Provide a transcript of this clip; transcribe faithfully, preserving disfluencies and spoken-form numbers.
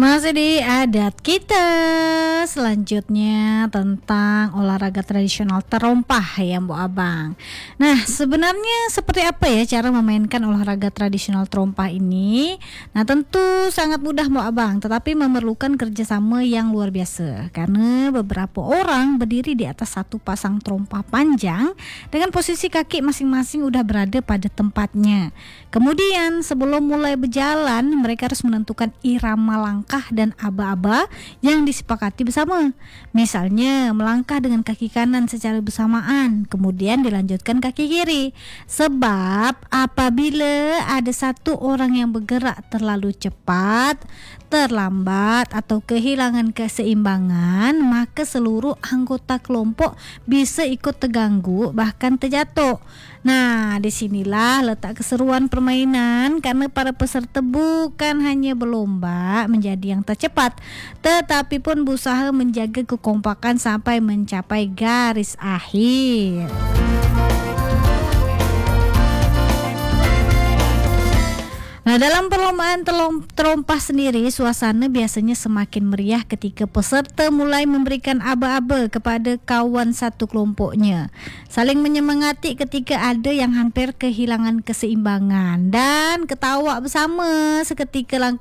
Masih di adat kita selanjutnya tentang olahraga tradisional terompah ya Mbok Abang. Nah sebenarnya seperti apa ya cara memainkan olahraga tradisional terompah ini? Nah tentu sangat mudah Mbok Abang, tetapi memerlukan kerjasama yang luar biasa karena beberapa orang berdiri di atas satu pasang terompah panjang dengan posisi kaki masing-masing udah berada pada tempatnya. Kemudian sebelum mulai berjalan mereka harus menentukan irama langkah langkah dan aba-aba yang disepakati bersama. Misalnya melangkah dengan kaki kanan secara bersamaan, kemudian dilanjutkan kaki kiri. Sebab apabila ada satu orang yang bergerak terlalu cepat, terlambat atau kehilangan keseimbangan, maka seluruh anggota kelompok bisa ikut terganggu bahkan terjatuh. Nah, disinilah letak keseruan permainan karena para peserta bukan hanya berlomba menjadi yang tercepat, tetapi pun berusaha menjaga kekompakan sampai mencapai garis akhir. Nah, dalam perlombaan terompah sendiri, suasana biasanya semakin meriah ketika peserta mulai memberikan aba-aba kepada kawan satu kelompoknya. Saling menyemangati ketika ada yang hampir kehilangan keseimbangan dan ketawa bersama seketika langkah